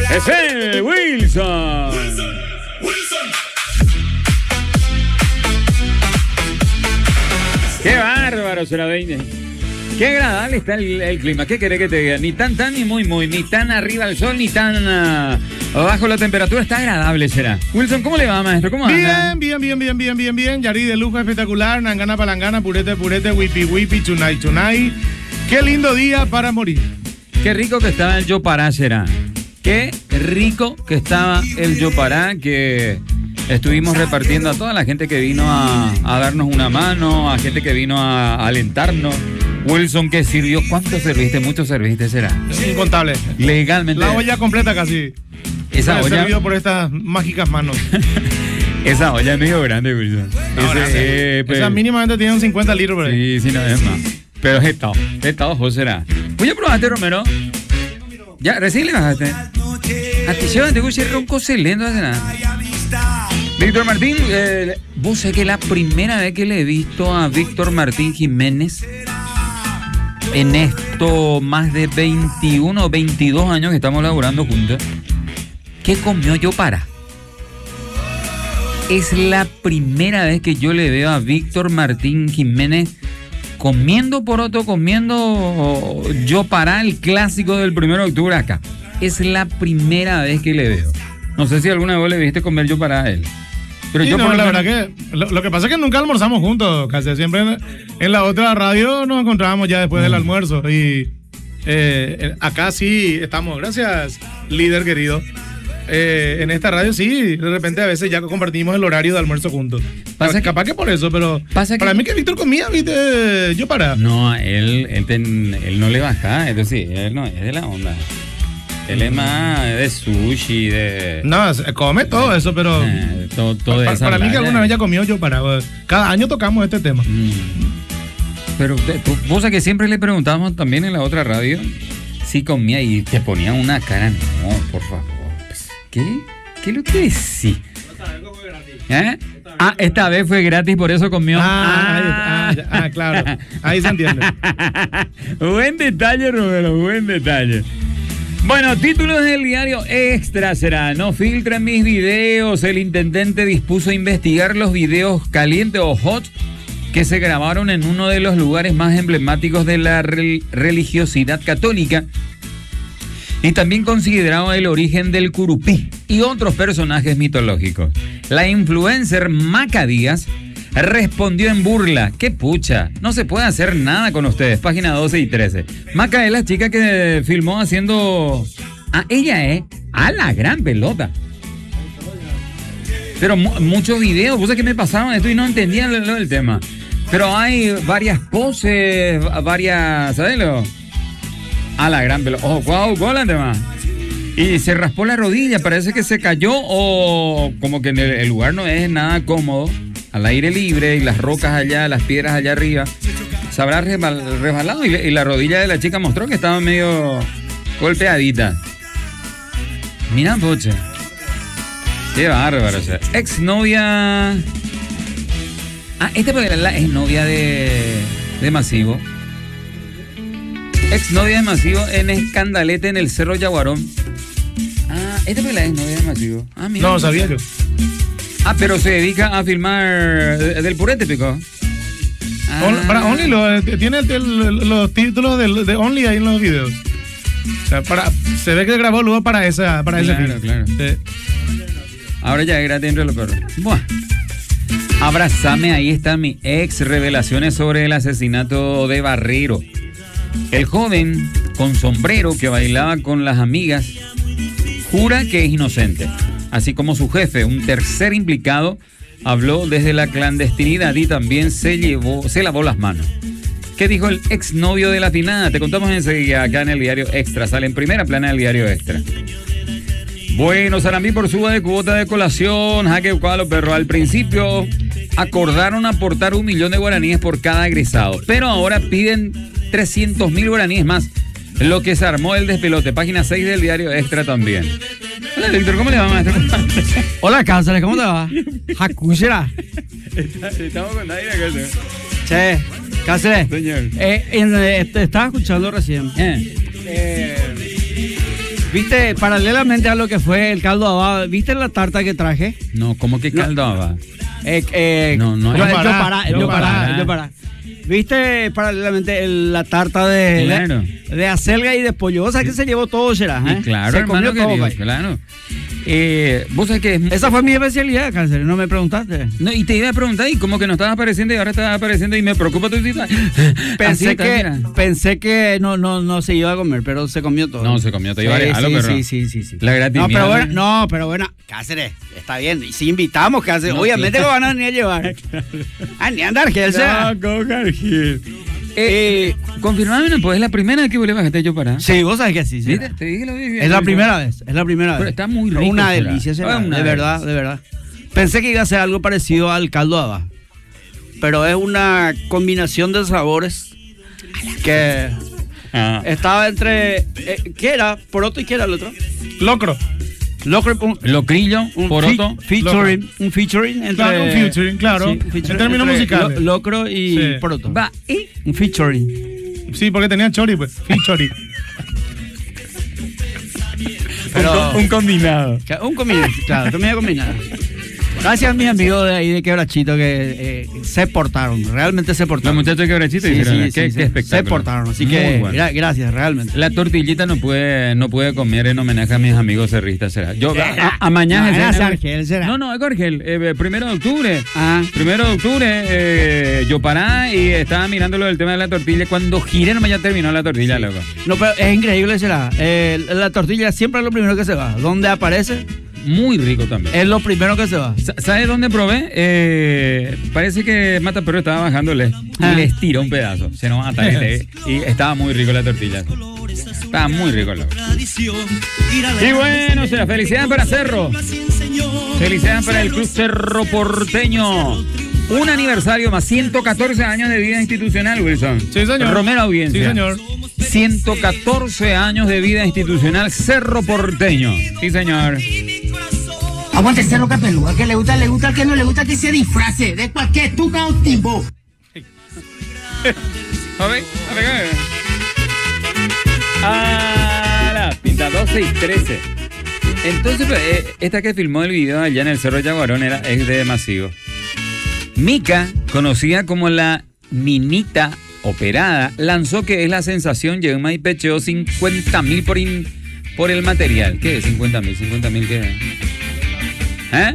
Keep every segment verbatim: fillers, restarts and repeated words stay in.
Es el Wilson. Wilson. Wilson. Qué bárbaro será veinte. Qué agradable está el, el clima. ¿Qué querés que te diga? Ni tan tan ni muy muy, ni tan arriba el sol, ni tan uh, abajo la temperatura. Está agradable será. Wilson, ¿cómo le va, maestro? ¿Cómo anda? Bien, bien, bien, bien, bien, bien, bien. Yari de lujo espectacular. Nangana palangana, purete, purete, wipi, wipi, chunay, chunay. Qué lindo día para morir. Qué rico que estaba el Yopará será. Qué rico que estaba el Yopará que estuvimos repartiendo a toda la gente que vino a, a darnos una mano, a gente que vino a, a alentarnos. Wilson, ¿qué sirvió? ¿Cuánto serviste? ¿Mucho serviste será? Incontable. Legalmente. La olla completa casi. Esa olla. Servido por estas mágicas manos. Esa olla es medio grande, Wilson. No, Ese, eh, pero... Esas mínimamente tienen cincuenta litros por Sí, ahí. sí, no es más. Pero es estado. Estado, José será. ¿Voy a probaste, Romero? Ya, recién le bajaste. Atención, te voy a decir ronco celendo hace nada. Víctor Martín, eh, vos sabés que la primera vez que le he visto a Víctor Martín Jiménez en esto más de veintiuno o veintidós años que estamos laburando juntos, ¿qué comió Yopará? Es la primera vez que yo le veo a Víctor Martín Jiménez comiendo poroto, comiendo Yopará, el clásico del primero de octubre acá. Es la primera vez que le veo. No sé si alguna vez le viste comer Yopará a él. Pero sí, yo no, por la lo verdad que lo, lo que pasa es que nunca almorzamos juntos, casi siempre en, en la otra radio nos encontrábamos ya después mm. del almuerzo y eh, acá sí estamos, gracias líder querido, eh, en esta radio sí, de repente a veces ya compartimos el horario de almuerzo juntos. Pasa que, capaz que por eso, pero pasa para que, mí que Víctor comía, viste, Yopará. No, él, él, ten, él no le baja, entonces sí, él no es de la onda. Él es más de sushi, de... No, come todo eso, pero... Eh, todo, todo para para mí que alguna vez ya comió Yopará. Cada año tocamos este tema. Mm. Pero vos sabés que siempre le preguntábamos también en la otra radio si comía y te ponía una cara. No, por favor. ¿Qué? ¿Qué es lo que decís? Esta vez fue gratis. ¿Eh? Ah, esta vez fue gratis, por eso comió. Ah, ah, ah, ah claro. Ahí se entiende. Buen detalle, Romero, buen detalle. Bueno, títulos del diario Extra será: no filtren mis videos. El intendente dispuso investigar los videos calientes o hot que se grabaron en uno de los lugares más emblemáticos de la re- religiosidad católica y también considerado el origen del curupí y otros personajes mitológicos. La influencer Maca Díaz respondió en burla: qué pucha, no se puede hacer nada con ustedes. Página doce y trece. Maca es la chica que filmó haciendo... Ah, ella es a la gran pelota. Pero mu- muchos videos, cosas que me pasaron esto y no entendía lo, lo del tema. Pero hay varias poses, varias, ¿sabes lo? A la gran pelota. Ojo, guau, guau, la tema. Y se raspó la rodilla, parece que se cayó o como que en el, el lugar no es nada cómodo. Al aire libre y las rocas allá, las piedras allá arriba. Se habrá resbal, resbalado y, y la rodilla de la chica mostró que estaba medio golpeadita. Mira, poche. Qué bárbaro. O sea, exnovia. Ah, esta es la exnovia de, de Masivo. Exnovia de Masivo en escandalete en el Cerro Yaguarón. Ah, esta es la exnovia de Masivo. Ah, mira. No, sabía yo. Ah, pero se dedica a filmar del purete, pico. Ah. On, para Only lo, tiene el, el, los títulos de, de Only ahí en los videos. O sea, para, se ve que grabó luego para esa, para claro, ese film. Claro. Sí. Ahora ya es gratis entre los perros. Buah. Abrázame, ahí está mi ex. Revelaciones sobre el asesinato de Barrero. El joven con sombrero que bailaba con las amigas jura que es inocente. Así como su jefe, un tercer implicado, habló desde la clandestinidad y también se llevó, se lavó las manos. ¿Qué dijo el exnovio de la finada? Te contamos enseguida acá en el diario Extra. Sale en primera plana del diario Extra. Bueno, Sarambí por suba de cuota de colación, jaque cualo, perro. Al principio acordaron aportar un millón de guaraníes por cada egresado, pero ahora piden trescientos mil guaraníes más. Lo que se armó el despelote. Página seis del diario Extra también. Hola, Víctor, ¿cómo le va, maestro? Hola, Cáceres, ¿cómo te va? Jacuchera. Estamos con nadie acá, ¿no? Che, Cáceres. Señor. Eh, en, eh, te estaba escuchando recién. Eh. Eh, Viste, paralelamente a lo que fue el caldo abad, ¿viste la tarta que traje? No, ¿cómo que caldo abad? Eh, eh, No, no, yo, el yo pará, pará, yo yo pará, pará. yo pará. ¿Viste paralelamente el- la tarta de, Claro. de, de acelga y de pollo? O sea que se llevó todo, será. Y ¿eh? claro, se hermano comió todo, querido, pues. claro. Eh, vos sabés que es... Esa fue mi especialidad, Cáncer, no me preguntaste. No, y te iba a preguntar, y como que no estabas apareciendo y ahora estás apareciendo y me preocupa tu situación. Pensé que, pensé que no, no, no se iba a comer, pero se comió todo. No, se comió, te iba a Sí, regalar, sí, pero- sí, sí, sí, sí. La gratis No, pero mía, bueno, ¿no? no, pero bueno, Cáceres, está bien. Y si invitamos, Cáceres, No, obviamente claro. lo van a venir a llevar. Ah, ni andar, que él sea. Eh, confirmame, ¿no? Pues es la primera vez que vos le bajaste yo para. Sí, vos sabés que sí. sí. ¿Viste? Te dije lo vi bien. Es la primera vez, es la primera Pero vez. está muy rico, Una será. delicia, será, Ah, una de verdad, delicia. de verdad. Pensé que iba a ser algo parecido al caldo de habas, pero es una combinación de sabores que Ah. estaba entre... eh, ¿Qué era? ¿Poroto y qué era el otro? Locro. Locro, un, Locrillo, un poroto. fe- featuring, un featuring entre... Claro, un featuring, claro. un En featuring términos entre musicales. lo- locro y Sí. poroto. Va, y Un featuring. Sí, porque tenía chori, pues. Sí, chori. Pero- un, un combinado. Que- Un combinado, claro, comida combinada. Gracias a mis amigos de ahí de Quebrachito que eh, se portaron, realmente se Los portaron. muchachos de Quebrachito Sí, hicieron sí, qué, sí, qué sí, espectáculo. se portaron, así Muy que bueno. gra- gracias, realmente. La tortillita no puede, no puede comer en homenaje a mis amigos cerristas, será. Yo a, a- a mañana. No, era será- Sargel, será. No, no, es Argel. Eh, primero de octubre. Ah. Primero de octubre, eh, yo pará y estaba mirando lo del tema de la tortilla. Cuando giré, no me ya terminó la tortilla, loco. No, pero es increíble, será. Eh, la tortilla siempre es lo primero que se va. Donde aparece, Muy rico también. es lo primero que se va. Sa- ¿Sabes dónde probé? Eh, parece que Mata Perro estaba bajándole Ah. y le estiró un pedazo. Se nos mata y estaba muy rico la tortilla. Estaba muy rico, loco. Y bueno, será felicidades para Cerro. Felicidades para el Club Cerro Porteño. Un aniversario más, ciento catorce años de vida institucional, Wilson. Sí, señor. Romero Audiencia. Sí, señor. ciento catorce años de vida institucional, Cerro Porteño. Sí, señor. Aguante Cerro Capelú, al que le gusta, le gusta, al que no le gusta que se disfrace de cualquier tuca o timbo. A ver, a ver, a ver. Ah, la pinta doce y trece. Entonces, pues, eh, esta que filmó el video allá en el Cerro Yaguarón era, es de Masivo. Mica, conocida como la Ninita Operada, lanzó que es la sensación Yegma y pecheó cincuenta mil por, in- por el material. ¿Qué es cincuenta mil? ¿cincuenta mil qué es? ¿Eh?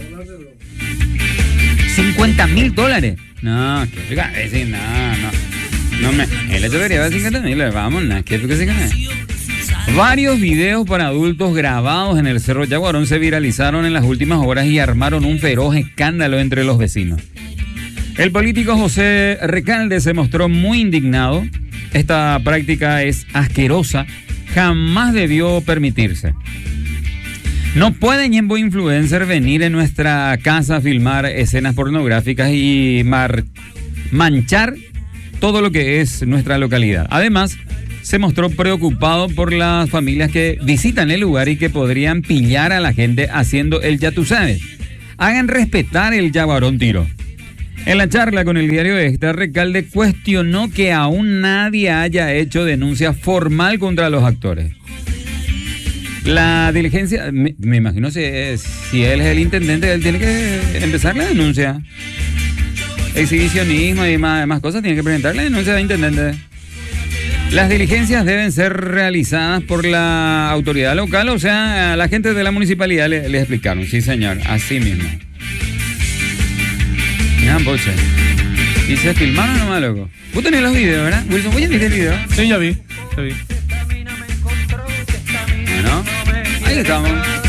¿cincuenta mil dólares? No, que oiga, ese, no, no. No me. Él debería de cincuenta mil, vamos, nada, ¿qué es que se gana? Varios videos para adultos grabados en el Cerro Yaguarón se viralizaron en las últimas horas y armaron un feroz escándalo entre los vecinos. El político José Recalde se mostró muy indignado. Esta práctica es asquerosa, jamás debió permitirse. No puede Ñembo Influencer venir en nuestra casa a filmar escenas pornográficas y mar- manchar todo lo que es nuestra localidad. Además, se mostró preocupado por las familias que visitan el lugar y que podrían pillar a la gente haciendo el ya tú sabes. Hagan respetar el Yaguarón Tiro. En la charla con el diario Extra, Recalde cuestionó que aún nadie haya hecho denuncia formal contra los actores. La diligencia, me, me imagino si, es- si él es el intendente, él tiene que empezar la denuncia. Exhibicionismo y más, más cosas, tiene que presentar la denuncia al intendente. Las diligencias deben ser realizadas por la autoridad local, o sea, a la gente de la municipalidad le, le explicaron, sí señor, así mismo. Ya, poche. ¿Y se filmaron nomás, loco? Vos tenés los videos, ¿verdad? Wilson, ¿vos ya viste el video? Sí, ya vi. Ya vi. Bueno, ahí estamos.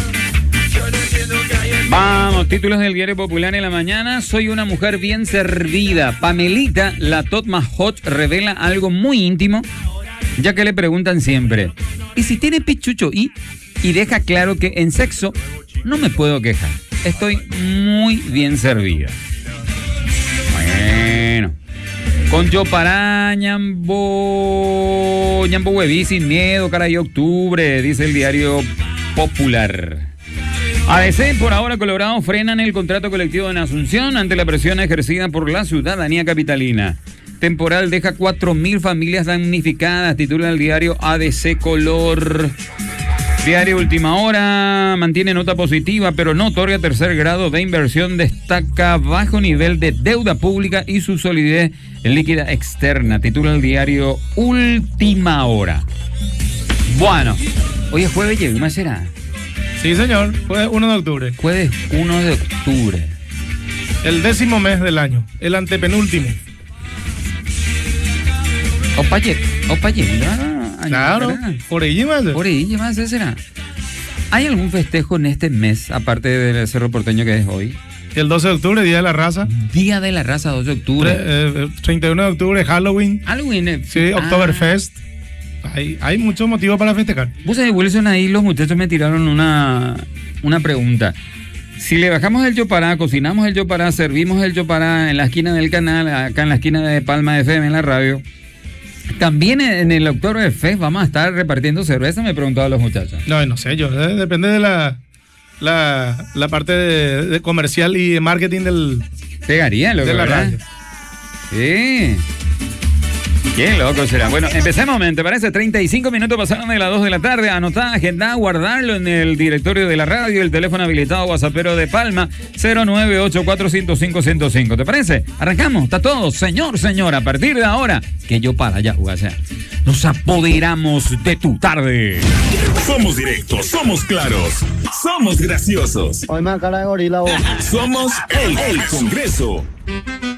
Vamos, títulos del Diario Popular en la mañana. Soy una mujer bien servida. Pamelita, la tot más hot, revela algo muy íntimo, ya que le preguntan siempre, ¿y si tiene pichucho? Y, y deja claro que en sexo no me puedo quejar. Estoy muy bien servida. Bueno. Con yo para Ñambo, Ñambo Hueví sin miedo, caray, octubre, dice el Diario Popular. A D C, por ahora, Colorado frenan el contrato colectivo en Asunción ante la presión ejercida por la ciudadanía capitalina. Temporal deja cuatro mil familias damnificadas, titula el diario A D C Color. Diario Última Hora mantiene nota positiva, pero no otorga tercer grado de inversión. Destaca bajo nivel de deuda pública y su solidez líquida externa. Titula el diario Última Hora. Bueno, hoy es jueves, ¿qué más será? Sí, señor. Jueves uno de octubre. Jueves uno de octubre. El décimo mes del año. El antepenúltimo. Opaye, opaye. Claro, por ahí más. Por ahí más será. ¿Hay algún festejo en este mes, aparte del Cerro Porteño que es hoy? El doce de octubre, Día de la Raza. Día de la Raza, doce de octubre. Eh, treinta y uno de octubre, Halloween. Halloween. Eh. Sí, ah. Oktoberfest. Hay, hay muchos motivos para festejar. Vos sabés, Wilson, ahí los muchachos me tiraron una, una pregunta. Si le bajamos el yopará, cocinamos el yopará, servimos el yopará en la esquina del canal, acá en la esquina de Palma F M en la radio, también en el Oktoberfest vamos a estar repartiendo cerveza, me preguntaban los muchachos. No, no sé yo, eh, depende de la, la, la parte de, de comercial y de marketing del... Pegaría, lo de que la ¿verdad? radio. Sí. Qué loco será. Bueno, empecemos, ¿te parece? treinta y cinco minutos pasaron de las dos de la tarde. Anotar, agendar, guardarlo en el directorio de la radio. El teléfono habilitado WhatsAppero de Palma, cero nueve ocho cuatro cero cinco cero cinco. ¿Te parece? Arrancamos, está todo. Señor, señora, a partir de ahora, que yo para ya, o sea, nos apoderamos de tu tarde. Somos directos, somos claros, somos graciosos. Hoy me cara de gorila. Somos el, el Congreso.